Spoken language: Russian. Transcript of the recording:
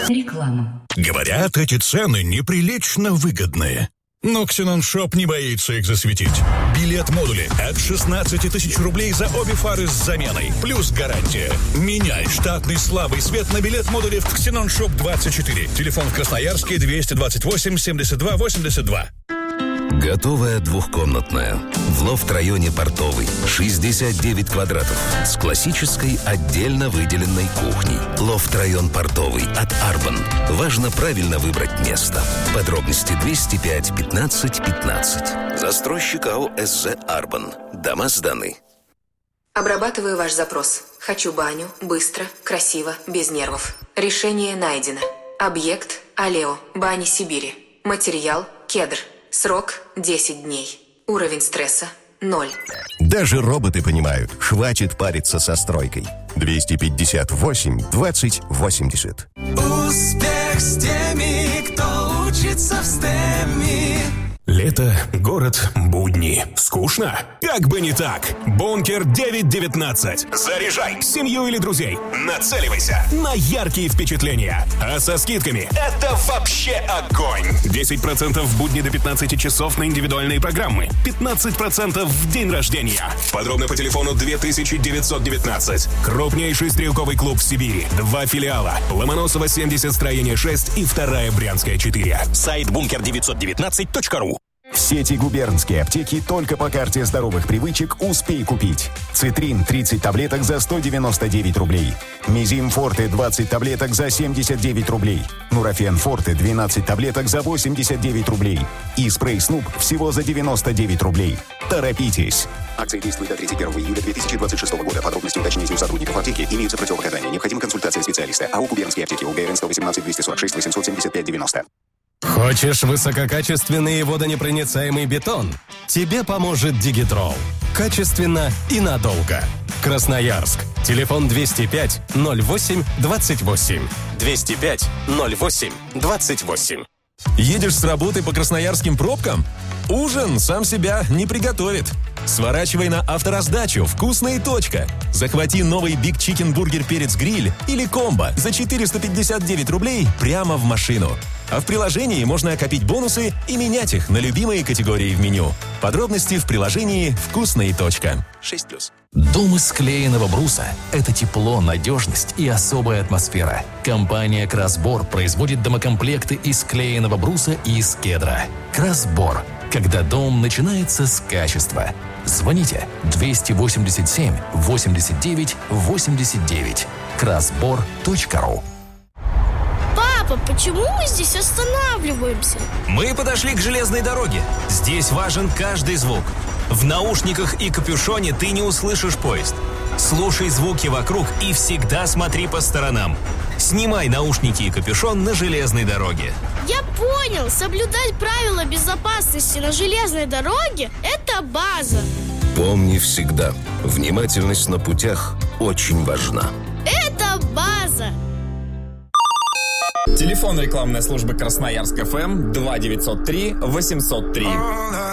Реклама. Говорят, эти цены неприлично выгодные. Но Ксенон Шоп не боится их засветить. Билет-модули от 16 тысяч рублей за обе фары с заменой. Плюс гарантия. Меняй штатный слабый свет на билет-модули в Ксенон Шоп 24. Телефон в Красноярске 228 72 82. Готовая двухкомнатная. В лофт-районе Портовый. 69 квадратов. С классической отдельно выделенной кухней. Лофт-район Портовый от Арбан. Важно правильно выбрать место. Подробности 205 15 15. Застройщик АО СЗ Арбан. Дома сданы. Обрабатываю ваш запрос. Хочу баню, быстро, красиво, без нервов. Решение найдено. Объект – Алео, Бани Сибири. Материал – кедр. Срок – 10 дней. Уровень стресса – 0. Даже роботы понимают, хватит париться со стройкой. 258 20 80. Успех с теми, кто учится в STEM. Лето, город, будни. Скучно? Как бы не так. Бункер 919. Заряжай семью или друзей. Нацеливайся на яркие впечатления. А со скидками это вообще огонь. 10% в будни до 15 часов на индивидуальные программы. 15% в день рождения. Подробно по телефону 2919. Крупнейший стрелковый клуб в Сибири. 2 филиала. Ломоносова 70, строение 6 и 2 Брянская 4. Сайт bunker919.ru. В сети губернские аптеки только по карте здоровых привычек «Успей купить». Цитрин 30 таблеток за 199 рублей. Мизим Форте 20 таблеток за 79 рублей. Нурофен Форте 12 таблеток за 89 рублей. И спрей Снуп всего за 99 рублей. Торопитесь! Акция действует до 31 июля 2026 года. Подробности уточните у сотрудников аптеки. Имеются противопоказания. Необходима консультация специалиста. АО «Губернские аптеки». УГРН 118 246 875 90. Хочешь высококачественный и водонепроницаемый бетон? Тебе поможет Дигитрол. Качественно и надолго. Красноярск. Телефон 205 08 28. 205 08 28. Едешь с работы по красноярским пробкам? Ужин сам себя не приготовит. Сворачивай на автораздачу «Вкусно и точка». Захвати новый Big Chicken Burger Перец Гриль или комбо за 459 рублей прямо в машину. А в приложении можно окопить бонусы и менять их на любимые категории в меню. Подробности в приложении «Вкусно и точка». 6+. Дом из склеенного бруса – это тепло, надежность и особая атмосфера. Компания «Красбор» производит домокомплекты из склеенного бруса и из кедра. «Красбор» – когда дом начинается с качества. Звоните 287 89 89. красбор.ру. Папа, почему мы здесь останавливаемся? Мы подошли к железной дороге. Здесь важен каждый звук. В наушниках и капюшоне ты не услышишь поезд. Слушай звуки вокруг и всегда смотри по сторонам. Снимай наушники и капюшон на железной дороге. Я понял, соблюдать правила безопасности на железной дороге – это база. Помни всегда, внимательность на путях очень важна. Это база. Телефон рекламной службы Красноярск ФМ 2903 803.